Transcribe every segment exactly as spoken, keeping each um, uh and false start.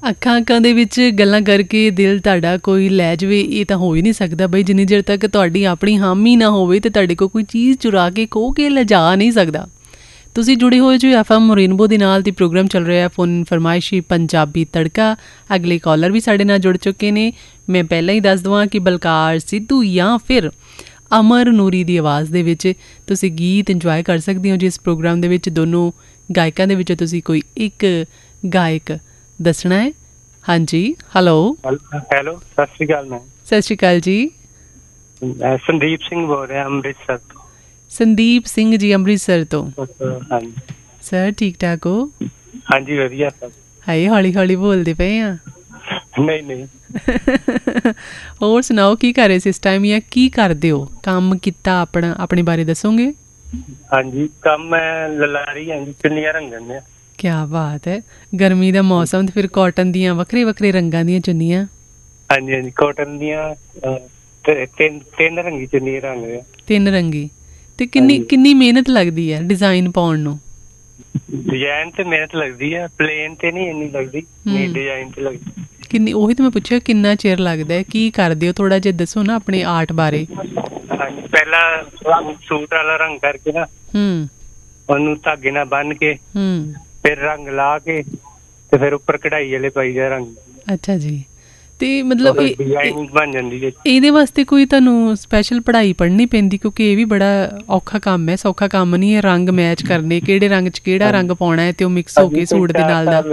ਅੱਖਾਂ ਅੱਖਾਂ ਦੇ ਵਿੱਚ ਗੱਲਾਂ ਕਰਕੇ ਦਿਲ ਤੁਹਾਡਾ ਕੋਈ ਲੈ ਜਾਵੇ, ਇਹ ਤਾਂ ਹੋ ਹੀ ਨਹੀਂ ਸਕਦਾ ਬਈ। ਜਿੰਨੀ ਦੇਰ ਤੱਕ ਤੁਹਾਡੀ ਆਪਣੀ ਹਾਮੀ ਨਾ ਹੋਵੇ ਤੇ ਤੁਹਾਡੇ ਕੋਲ ਕੋਈ ਚੀਜ਼ ਚੁਰਾ ਕੇ ਖੋਹ ਕੇ ਲਿਜਾ ਨਹੀਂ ਸਕਦਾ। ਤੁਸੀਂ ਜੁੜੇ ਹੋਏ ਜੋ ਐਫ ਐਮ ਰੇਨਬੋ ਦੇ ਨਾਲ, ਦੀ ਪ੍ਰੋਗਰਾਮ ਚੱਲ ਰਿਹਾ ਫੋਨ ਫਰਮਾਇਸ਼ੀ ਪੰਜਾਬੀ ਤੜਕਾ। ਅਗਲੇ ਕਾਲਰ ਵੀ ਸਾਡੇ ਨਾਲ ਜੁੜ ਚੁੱਕੇ ਨੇ। ਮੈਂ ਪਹਿਲਾਂ ਹੀ ਦੱਸ ਦੇਵਾਂ ਕਿ ਬਲਕਾਰ ਸਿੱਧੂ ਜਾਂ ਫਿਰ ਅਮਰ ਨੂਰੀ ਦੀ ਆਵਾਜ਼ ਦੇ ਵਿੱਚ ਤੁਸੀਂ ਗੀਤ ਇੰਜੋਏ ਕਰ ਸਕਦੇ ਹੋ ਜਿਸ ਪ੍ਰੋਗਰਾਮ ਦੇ ਵਿੱਚ। ਦੋਨੋਂ ਗਾਇਕਾਂ ਦੇ ਵਿੱਚੋਂ ਤੁਸੀਂ ਕੋਈ ਇੱਕ ਗਾਇਕ ਦੱਸਣਾ ਹੈ। ਹਾਂਜੀ, ਹੈਲੋ ਹੈਲੋ, ਸਤਿ ਸ਼੍ਰੀ ਅਕਾਲ ਮੈਮ। ਸਤਿ ਸ਼੍ਰੀ ਅਕਾਲ ਜੀ। ਮੈਂ ਸੰਦੀਪ ਸਿੰਘ ਬੋਲ ਰਿਹਾ ਅੰਮ੍ਰਿਤਸਰ ਤੋਂ। ਸੰਦੀਪ ਸਿੰਘ ਜੀ ਅੰਮ੍ਰਿਤਸਰ ਤੋਂ। ਹਾਂਜੀ ਸਰ, ਠੀਕ ਠਾਕ ਹੋ? ਹਾਂਜੀ ਵਧੀਆ ਸਰ। ਹਾਏ, ਹੌਲੀ ਹੌਲੀ ਬੋਲਦੇ ਪਏ ਆ। ਨਹੀਂ ਨਹੀਂ ਹੋਰ ਸੁਣਾਓ, ਕੀ ਕਰ ਰਹੇ ਸੀ ਇਸ ਟਾਈਮ ਜਾਂ ਕੀ ਕਰਦੇ ਹੋ? ਕੰਮ ਕੀਤਾ ਆਪਣਾ, ਆਪਣੇ ਬਾਰੇ ਦੱਸੋਗੇ? ਹਾਂਜੀ, ਕੰਮ ਮੈਂ ਲਲਾਰੀ ਹਾਂ ਜੀ, ਚੁੰਨੀਆਂ ਰੰਗਣ ਦੀਆਂ। ਕਿਆ ਬਾਤ ਹੈ। ਗਰਮੀ ਦਾ ਮੌਸਮ ਤੇ ਫਿਰ ਕਾਟਨ ਦੀਆਂ ਵੱਖਰੇ ਵੱਖਰੇ ਰੰਗਾਂ ਦੀਆਂ ਚੁੰਨੀਆਂ। ਹਾਂਜੀ ਹਾਂਜੀ, ਕਾਟਨ ਦੀਆਂ ਤਿੰਨ ਤਿੰਨ ਰੰਗੀ ਚੁੰਨੀਆਂ ਰੰਗ ਰਿਹਾ। ਤਿੰਨ ਰੰਗੀ। ਤੇ ਕਿੰਨੀ ਕਿੰਨੀ ਮਿਹਨਤ ਲੱਗਦੀ ਹੈ ਡਿਜ਼ਾਈਨ ਪਾਉਣ ਨੂੰ? ਡਿਜ਼ਾਈਨ ਤੇ ਮਿਹਨਤ ਲੱਗਦੀ ਹੈ, ਪਲੇਨ ਤੇ ਨਹੀਂ ਇੰਨੀ ਲੱਗਦੀ, ਨਹੀਂ ਡਿਜ਼ਾਈਨ ਤੇ ਲੱਗਦੀ। ਕਿੰਨੀ, ਉਹੀ ਤਾਂ ਮੈਂ ਪੁੱਛਿਆ ਕਿੰਨਾ ਚਿਰ ਲੱਗਦਾ ਹੈ, ਕੀ ਕਰਦੇ ਹੋ? ਥੋੜਾ ਜਿਹਾ ਦੱਸੋ ਨਾ ਆਪਣੇ ਆਰਟ ਬਾਰੇ। ਹਾਂਜੀ, ਪਹਿਲਾਂ ਸੂਟ ਵਾਲਾ ਰੰਗ ਕਰਕੇ ਨਾ ਹੂੰ ਉਹਨੂੰ ਧਾਗੇ ਨਾਲ ਬੰਨ ਕੇ ਹੂੰ ਫਿਰ ਰੰਗ ਲਾ ਕੇ ਤੇ ਫਿਰ ਉੱਪਰ ਕਢਾਈ ਵਾਲੇ ਪਾਈ ਜਾ ਰੰਗ। ਅੱਛਾ ਜੀ। ਤੇ ਮਤਲਬ ਡਿਜ਼ਾਈਨ ਬਣ ਜਾਂਦੀ ਹੈ। ਇਹਦੇ ਵਾਸਤੇ ਕੋਈ ਤੁਹਾਨੂੰ ਸਪੈਸ਼ਲ ਪੜ੍ਹਾਈ ਪੜ੍ਹਨੀ ਪੈਂਦੀ? ਕਿਉਂਕਿ ਇਹ ਵੀ ਬੜਾ ਔਖਾ ਕੰਮ ਹੈ, ਸੌਖਾ ਕੰਮ ਨਹੀਂ ਹੈ। ਰੰਗ ਮੈਚ ਕਰਨੇ, ਕਿਹੜੇ ਰੰਗ 'ਚ ਕਿਹੜਾ ਰੰਗ ਪਾਉਣਾ ਹੈ ਤੇ ਉਹ ਮਿਕਸ ਹੋ ਕੇ ਸੂਟ ਦੇ ਨਾਲ ਦਾ।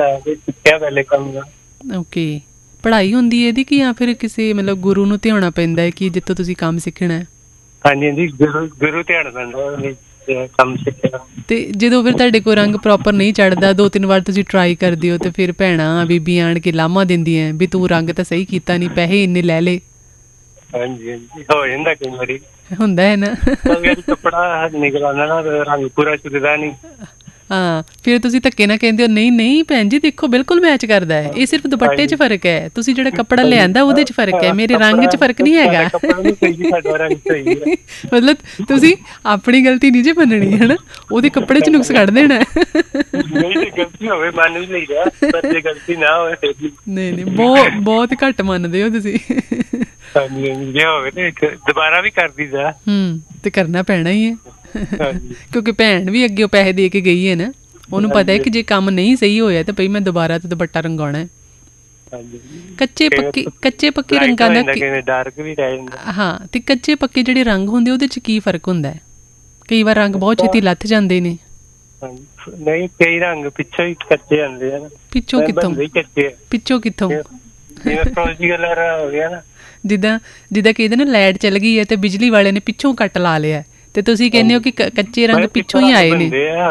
ਓਕੇ, ਪੜ੍ਹਾਈ ਹੁੰਦੀ ਹੈ ਇਹਦੀ ਕਿ ਜਾਂ ਫਿਰ ਕਿਸੇ ਮਤਲਬ ਗੁਰੂ ਨੂੰ ਧਿਆਉਣਾ ਪੈਂਦਾ ਹੈ ਕਿ ਜਿੱਥੋਂ ਤੁਸੀਂ ਕੰਮ ਸਿੱਖਣਾ ਹੈ? ਹਾਂਜੀ ਹਾਂਜੀ, ਗੁਰੂ ਗੁਰੂ ਧਿਆਨ ਪੈਂਦਾ ਕੰਮ ਸਿੱਖਣਾ। ਤੇ ਜਦੋਂ ਫਿਰ ਤੁਹਾਡੇ ਕੋਲ ਰੰਗ ਪ੍ਰੋਪਰ ਨਹੀਂ ਚੜ੍ਹਦਾ, ਦੋ ਤਿੰਨ ਵਾਰ ਤੁਸੀਂ ਟਰਾਈ ਕਰਦੇ ਹੋ ਤੇ ਫਿਰ ਭੈਣਾਂ ਬੀਬੀਆਂ ਆਣ ਕੇ ਲਾਮਾ ਦਿੰਦੀਆਂ ਵੀ ਤੂੰ ਰੰਗ ਤਾਂ ਸਹੀ ਕੀਤਾ ਨਹੀਂ, ਪੈਸੇ ਇੰਨੇ ਲੈ ਲਏ। ਹਾਂਜੀ ਹਾਂਜੀ, ਹੋ ਜਾਂਦਾ ਕਈ ਵਾਰੀ, ਹੁੰਦਾ ਹੈ ਨਾ। ਕੱਪੜਾ ਨਿਕਲ ਆਉਂਦਾ ਨਾ, ਰੰਗ ਪੂਰਾ ਚੁੱਕਦਾ ਨਹੀਂ। ਹਾਂ, ਫਿਰ ਤੁਸੀਂ ਧੱਕੇ ਨਾਲ ਕਹਿੰਦੇ ਹੋ ਨਹੀਂ ਨਹੀਂ ਭੈਣ ਜੀ ਦੇਖੋ ਬਿਲਕੁਲ ਮੈਚ ਕਰਦਾ ਹੈ, ਇਹ ਸਿਰਫ ਦੁਪੱਟੇ 'ਚ ਫਰਕ ਹੈ, ਤੁਸੀਂ ਜਿਹੜਾ ਕੱਪੜਾ ਲਿਆਂਦਾ ਉਹਦੇ 'ਚ ਫਰਕ ਹੈ, ਮੇਰੇ ਰੰਗ 'ਚ ਫਰਕ ਨਹੀਂ ਹੈਗਾ। ਮਤਲਬ ਤੁਸੀਂ ਆਪਣੀ ਗਲਤੀ ਨਹੀਂ ਜੇ ਮੰਨਣੀ ਹੈ ਨਾ, ਉਹਦੇ ਕੱਪੜੇ 'ਚ ਨੁਕਸ ਕੱਢ ਦੇਣਾ। ਗਲਤੀ ਹੋਵੇ ਮੰਨ ਵੀ ਲਈਦਾ, ਪਰ ਜੇ ਗਲਤੀ ਨਾ ਹੋਵੇ ਨਹੀਂ ਨਹੀਂ, ਬਹੁਤ ਬਹੁਤ ਘੱਟ ਮੰਨਦੇ ਹੋ ਤੁਸੀਂ। ਹਾਂਜੀ ਹਾਂਜੀ, ਜੇ ਹੋਵੇ ਤੇ ਦੁਬਾਰਾ ਵੀ ਕਰ ਦਈਦਾ। ਹੂੰ, ਤੇ ਕਰਨਾ ਪੈਣਾ ਹੀ ਹੈ ਕਿਉਂਕਿ ਭੈਣ ਵੀ ਅੱਗੇ ਪੈਸੇ ਦੇ ਕੇ ਗਈ ਹੈ ਨਾ, ਉਹਨੂੰ ਪਤਾ ਹੈ ਕਿ ਜੇ ਕੰਮ ਨਹੀਂ ਸਹੀ ਹੋਇਆ ਤਾਂ ਭਈ ਮੈਂ ਦੁਬਾਰਾ ਤੇ ਦੁਪੱਟਾ ਰੰਗਾਉਣਾ ਹੈ। ਕੱਚੇ ਪੱਕੇ ਕੱਚੇ ਪੱਕੇ ਰੰਗਾਂ ਦਾ ਡਾਰਕ ਵੀ ਰਹਿ ਜਾਂਦਾ। ਹਾਂ, ਤੇ ਕੱਚੇ ਪੱਕੇ ਜਿਹੜੇ ਰੰਗ ਹੁੰਦੇ ਉਹਦੇ 'ਚ ਕੀ ਫਰਕ ਹੁੰਦਾ ਹੈ? ਕਈ ਵਾਰ ਰੰਗ ਬਹੁਤ ਛੇਤੀ ਲੱਥ ਜਾਂਦੇ ਨੇ। ਨਹੀਂ, ਕਈ ਰੰਗ ਪਿੱਛੋਂ ਹੀ ਕੱਚੇ ਆਉਂਦੇ ਆ। ਪਿੱਛੋਂ ਕਿੱਥੋਂ? ਪਿੱਛੋਂ ਕਿੱਥੋਂ? ਜਿੱਦਾਂ ਜਿੱਦਾਂ ਕਹਿੰਦੇ ਨਾ ਲਾਈਟ ਚੱਲ ਗਈ ਹੈ ਤੇ ਬਿਜਲੀ ਵਾਲੇ ਨੇ ਪਿੱਛੋਂ ਕੱਟ ਲਾ ਲਿਆ ਤੇ ਤੁਸੀਂ ਕਹਿੰਦੇ ਹੋ ਕਿ ਕੱਚੇ ਰੰਗ ਪਿੱਛੋਂ ਹੀ ਆਏ ਨੇ।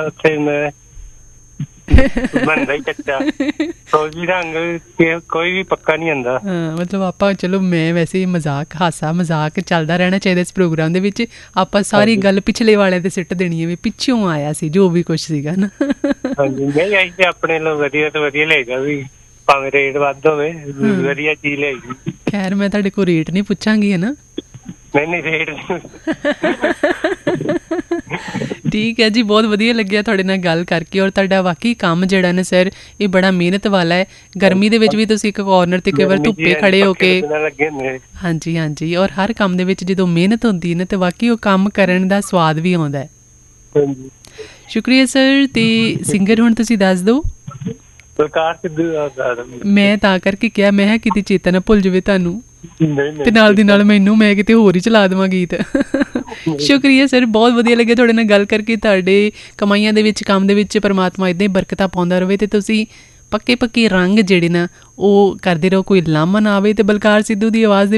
ਬਣਦਾ ਹੀ ਕੱਚਾ, ਫੌਜੀ ਰੰਗ ਕੋਈ ਵੀ ਪੱਕਾ ਨਹੀਂ ਹੁੰਦਾ। ਹਾਂ, ਮਤਲਬ ਆਪਾਂ ਚਲੋ, ਮੈਂ ਵੈਸੇ ਮਜ਼ਾਕ ਹਾਸਾ ਮਜ਼ਾਕ ਚੱਲਦਾ ਰਹਿਣਾ ਚਾਹੀਦਾ ਇਸ ਪ੍ਰੋਗਰਾਮ ਦੇ ਵਿੱਚ। ਆਪਾਂ ਸਾਰੀ ਗੱਲ ਪਿਛਲੇ ਵਾਲਿਆਂ ਤੇ ਸਿੱਟ ਦੇਣੀ ਹੈ ਵੀ ਪਿੱਛੋਂ ਆਇਆ ਸੀ ਜੋ ਵੀ ਕੁਛ ਸੀਗਾ ਨਾ। ਹਾਂਜੀ, ਨਹੀਂ ਅਸੀਂ ਤੇ ਆਪਣੇ ਲਈ ਵਧੀਆ ਤੋਂ ਵਧੀਆ ਲਿਆਈਦਾ, ਵੀ ਭਾਵੇਂ ਰੇਟ ਵੱਧ ਹੋਵੇ ਵਧੀਆ ਚੀਜ਼ ਲਿਆਈ। ਖੈਰ, ਮੈਂ ਤੁਹਾਡੇ ਕੋਲ ਰੇਟ ਨਹੀਂ ਪੁੱਛਾਂਗੀ ਹੈ ਨਾ। ਨਹੀਂ ਨਹੀਂ, ਰੇਟ ਠੀਕ ਹੈ ਜੀ, ਬਹੁਤ ਵਧੀਆ ਲੱਗਿਆ ਤੁਹਾਡੇ ਨਾਲ ਗੱਲ ਕਰਕੇ। ਔਰ ਤੁਹਾਡਾ ਵਾਕਈ ਕੰਮ ਜਿਹੜਾ ਨਾ ਸਰ, ਇਹ ਬੜਾ ਮਿਹਨਤ ਵਾਲਾ ਹੈ। ਗਰਮੀ ਦੇ ਵਿੱਚ ਵੀ ਤੁਸੀਂ ਇੱਕ ਕਾਰਨਰ ਤੇ ਕਈ ਵਾਰ ਧੁੱਪੇ ਖੜੇ ਹੋ ਕੇ, ਹਾਂਜੀ ਹਾਂਜੀ, ਔਰ ਹਰ ਕੰਮ ਦੇ ਵਿੱਚ ਜਦੋਂ ਮਿਹਨਤ ਹੁੰਦੀ ਨਾ ਤੇ ਵਾਕਈ ਉਹ ਕੰਮ ਕਰਨ ਦਾ ਸਵਾਦ ਵੀ ਆਉਂਦਾ ਹੈ। ਸ਼ੁਕਰੀਆ ਸਰ। ਤੇ ਸਿੰਗਰ ਹੁਣ ਤੁਸੀਂ ਦੱਸ ਦਿਓ। ਮੈਂ ਤਾਂ ਕਰਕੇ ਕਿਹਾ, ਮੈਂ ਕਿਤੇ ਚੇਤਾ ਨਾ ਭੁੱਲ ਜਾਵੇ ਤੁਹਾਨੂੰ ਤੇ ਨਾਲ ਦੀ ਨਾਲ ਮੈਨੂੰ ਮੈਂ ਕਿਤੇ ਹੋਰ ਹੀ ਚਲਾ ਦੇਵਾਂ ਗੀਤ। ਸ਼ੁਕਰੀਆ ਸਰ, ਬਹੁਤ ਵਧੀਆ ਲੱਗਿਆ ਤੁਹਾਡੇ ਨਾਲ ਗੱਲ ਕਰਕੇ। ਤੁਹਾਡੇ ਕਮਾਈਆਂ ਦੇ ਵਿੱਚ, ਕੰਮ ਦੇ ਵਿੱਚ ਪਰਮਾਤਮਾ ਇੱਦਾਂ ਹੀ ਬਰਕਤਾਂ ਪਾਉਂਦਾ ਰਹੇ ਤੇ ਤੁਸੀਂ ਪੱਕੇ ਪੱਕੇ ਰੰਗ ਜਿਹੜੇ ਨਾ ਉਹ ਕਰਦੇ ਰਹੋ, ਕੋਈ ਲਾਮਾ ਨਾ ਆਵੇ। ਤੇ ਬਲਕਾਰ ਸਿੱਧੂ ਦੀ ਆਵਾਜ਼ ਦੇ